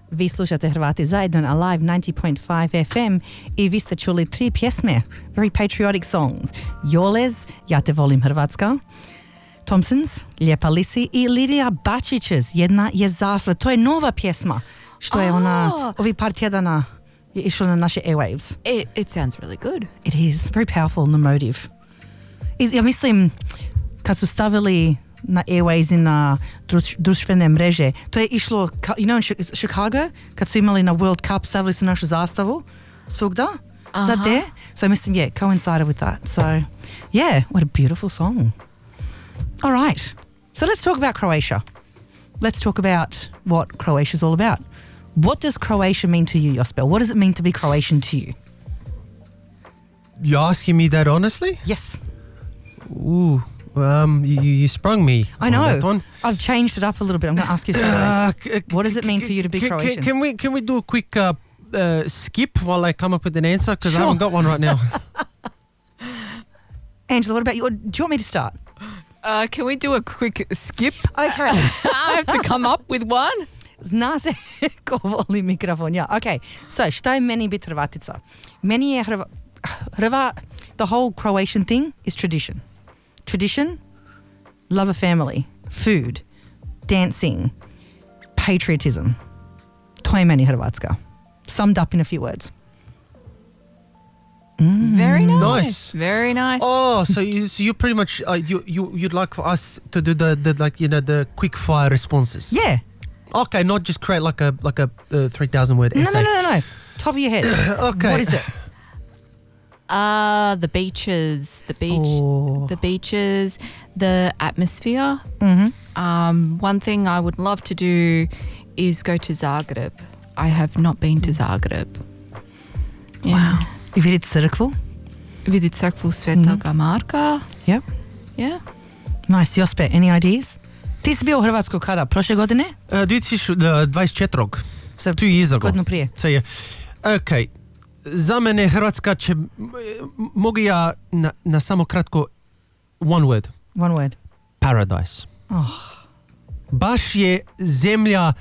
Vi slušate Hrvati zajedno na Live 90.5 FM i vi ste čuli 3 pjesme, very patriotic songs. Joles, Ja te volim Hrvatska, Thompsons, Lijepa Lisi i Lidija Bačić's Jedna je zasva. To je nova pjesma, što je ona ovi par tjedana je išla na naše airwaves. It sounds really good. It is, very powerful and emotive. Ja mislim, kad su stavili na airways i na društvene mreže, to je išlo, you know, in Chicago, kad su imali na World Cup, stavili su našu zastavu svugda. Is that there? So mislim, yeah, coincided with that. So, yeah, what a beautiful song. All right. So let's talk about Croatia. Let's talk about what Croatia's all about. What does Croatia mean to you, Jospe? What does it mean to be Croatian to you? You're asking me that honestly? Yes. Ooh, you sprung me. I know. On that one. I've changed it up a little bit. I'm going to ask you straight away. What does it mean for you to be Croatian? Can we do a quick skip while I come up with an answer? Because I haven't got one right now. Angela, what about you? Do you want me to start? Can we do a quick skip? Okay. I have to come up with one. Zna se ko voli mikrofon. Ja, okay. So, šta je meni biti Hrvatica? Meni je the whole Croatian thing is tradition. Tradition, love of family, food, dancing, patriotism. To je meni Hrvatska. Summed up in a few words. Very nice. Nice. Very nice. Oh, so you pretty much you'd like for us to do the like, you know, the quick fire responses. Yeah. Okay, not just create like a 3,000 word essay. No. Top of your head. Okay. What is it? The beaches, the beaches, the atmosphere. One thing I would love to do is go to Zagreb. I have not been to Zagreb. Yeah. Wow. Vidjeti crkvu? Vidjeti crkvu Svetoga Marka. Yep. Yeah. Nice. Jospe, any ideas? Ti si bio u Hrvatskoj kada? Prošle godine? 2024. So, 2 years ago. Godinu prije. So yeah. Okay. Za mene Hrvatska će, mogu ja na samo kratko one word. One word. Paradise. Oh. Baš je zemlja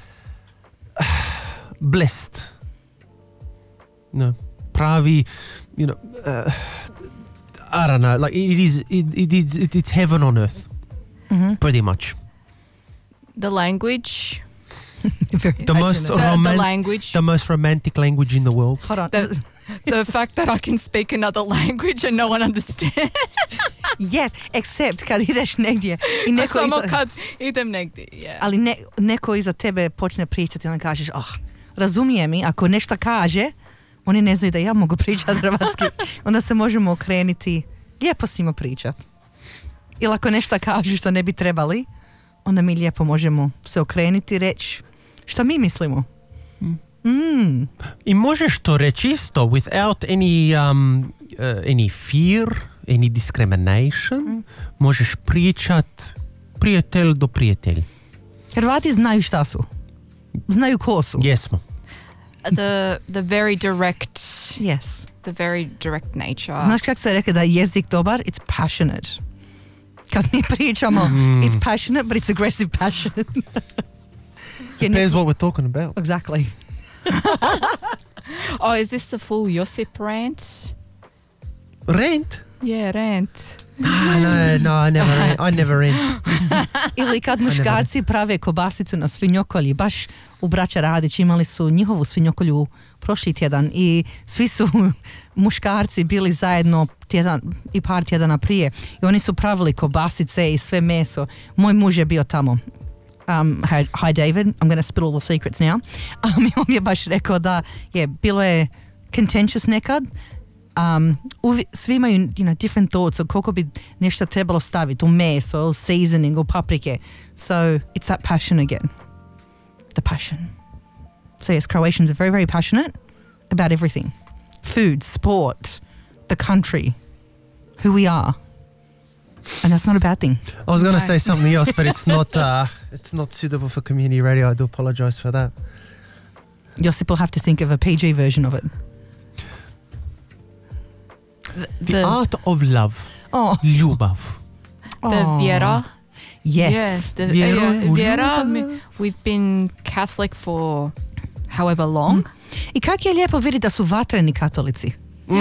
blessed. No, pravi, you know, I don't know, like it's heaven on earth. Pretty much. The language. The most romantic language in the world. Hold on. The fact that I can speak another language and no one understands. Yes, except kad ideš negdje i neko samo kad idem negdje, yeah. Ali neko iza tebe počne pričati i onda kažeš, razumije mi, ako nešto kaže, oni ne znaju da ja mogu pričati hrvatski, onda se možemo okrenuti, lijepo s njima pričati. Ili ako nešto kažu što ne bi trebali, onda mi lijepo možemo se okrenuti i reći što mi mislimo. I možeš to reći isto without any fear, any discrimination. Možeš pričat prijatelj do prijatelj. Hrvati znaju šta su. Znaju ko su. Jesmo. The very direct. Yes. The very direct nature. Znaš kako se rekao da je jezik dobar? It's passionate. Kad mi pričamo, it's passionate, but it's aggressive passionate. Depends what we're talking about. Exactly. Oh, is this a full Josip rant? Rant? Yeah, rant. No, I never rant. Ili kad muškarci prave kobasicu na svinjokolji, baš u Braća Radić imali su njihovu svinjokolju prošli tjedan i svi su muškarci bili zajedno par tjedana prije i oni su pravili kobasice i sve meso. Moj muž je bio tamo. Hi David, I'm going to spill all the secrets now. On je baš rekao da je bilo je contentious nekad. Svi imaju, you know, different thoughts o koliko bi nešto trebalo staviti u meso, seasoning, u paprike. So it's that passion again. The passion. So yes, Croatians are very, very passionate about everything. Food, sport, the country, who we are. And that's not a bad thing. I was going to say something else, but it's not suitable for community radio. I do apologize for that. Josip will have to think of a PG version of it. The art of love. Oh. Ljubav. The Viera. Yes. Viera. We've been Catholic for however long. I kak je lijepo vidjeti da su vatreni katolici.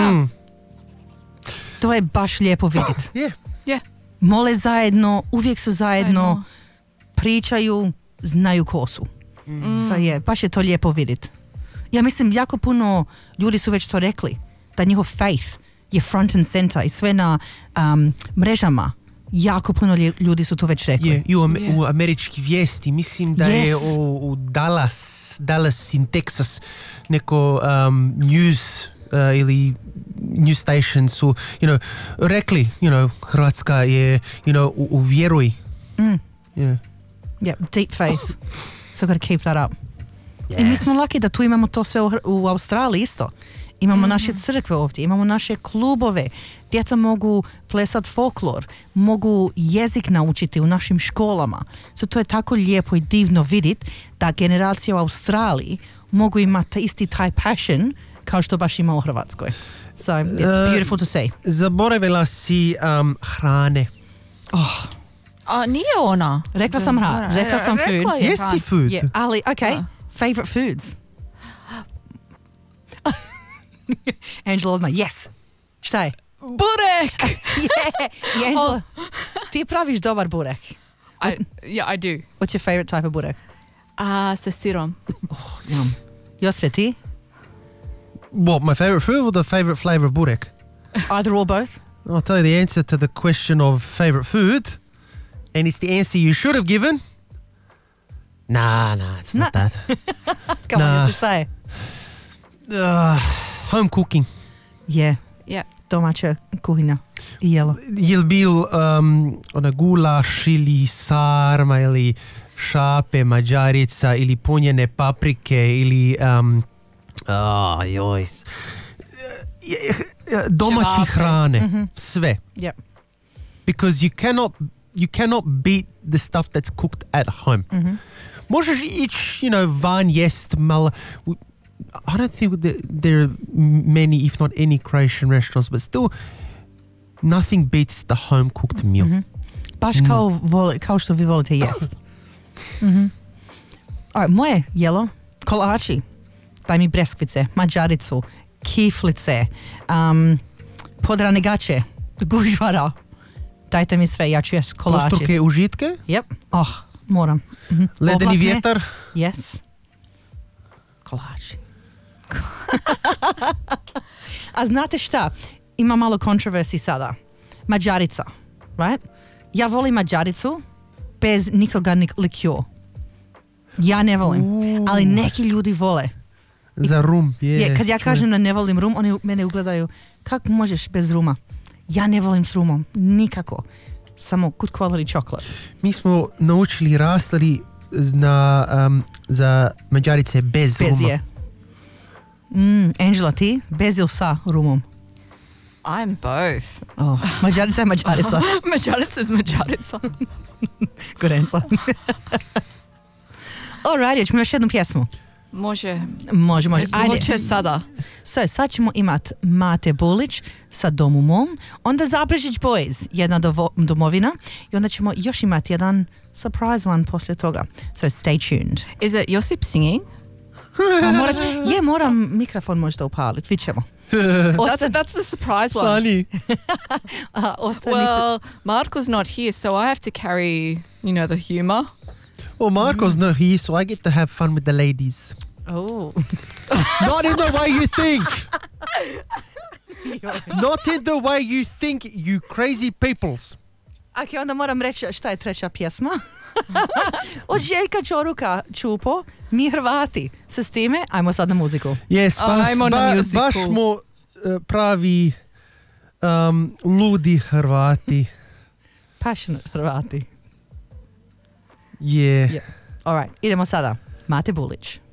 To je baš lijepo vidjeti. Yeah. Mole zajedno, uvijek su zajedno, pričaju, znaju ko su. Baš je to lijepo vidjeti. Ja mislim, jako puno ljudi su već to rekli, da njihov faith je front and center i sve na mrežama. Jako puno ljudi su to već rekli. I u američki vijesti, mislim da je u Dallas in Texas neko news ili news station su, rekli, Hrvatska je, u vjeruj. Deep faith. So gotta keep that up. Yes. I mi smo laki da tu imamo to sve u Australiji isto. Imamo naše crkve ovdje, imamo naše klubove, djeca mogu plesat folklor, mogu jezik naučiti u našim školama. To je tako lijepo i divno vidjeti da generacija u Australiji mogu imati isti taj passion kao što baš ima u Hrvatskoj. So it's beautiful to see. Zaboravila si hrane. Nije ona. Rekla sam hrana, rekla sam food. Jesi food. Yeah, ali, okay, favorite foods. Angela odmah, yes. Šta je? Burek! I Angela, ti praviš dobar burek. I do. What's your favorite type of burek? Sa sirom. Yum. Jospe, ti? What, my favorite food or the favorite flavor of burek? Either or both. I'll tell you the answer to the question of favorite food, and it's the answer you should have given. Nah, it's not that. Come on, šta je? Home cooking. Yeah. Domaća kuhinja i jelo. Jel bil ona gulaš ili sarma ili šape, mađarica ili punjene paprike ili domaći hrane. Sve. Yep. Because you cannot beat the stuff that's cooked at home. Možeš ići, van jest malo. I don't think there are many, if not any, Croatian restaurants, but still, nothing beats the home-cooked meal. Baš kao što vi volite jest. Alright, moje jelo, kolači. Daj mi breskvice, mađaricu, kiflice, podranigače, gužvara. Dajte mi sve, ja ću jest kolači. Postruke užitke? Yep. Moram. Ledeni vjetar? Yes. Kolači. A znate šta? Ima malo kontroversi sada. Mađarica, right? Ja volim mađaricu bez nikoga likjor. Ja ne volim, ali neki ljudi vole. Za rum, kad ja kažem da ne volim rum, oni mene ugledaju, kako možeš bez ruma? Ja ne volim s rumom, nikako. Samo good quality chocolate. Mi smo naučili rastali za mađarice bez ruma. Je. Angela, ti? Bez ili sa rumom? I'm both. Mađarica je mađarica. Mađarica is mađarica. Good answer. Alright, ćemo još jednu pjesmu. Može. Ajde. Hoće sada. Sad ćemo imat Mate Bulić sa Domu mom, onda Zaprešić Boys, jedna domovina, i onda ćemo još imati jedan surprise one poslije toga. So stay tuned. Is it Josip singing? Moram mikrofon možda upaliti, vidit ćemo. That's the surprise one. Funny. Well, Marco's not here, so I have to carry, the humor. Well, Marco's not here, so I get to have fun with the ladies. Oh. Not in the way you think. Not in the way you think, you crazy peoples. Ok, onda moram reći šta je treća pjesma. Od Željka Čoruka Čupo, Mi Hrvati. Se s time, ajmo sad na muziku. Yes, baš smo pravi ludi Hrvati. Passionate Hrvati. Yeah. Alright, idemo sada. Mate Bulić.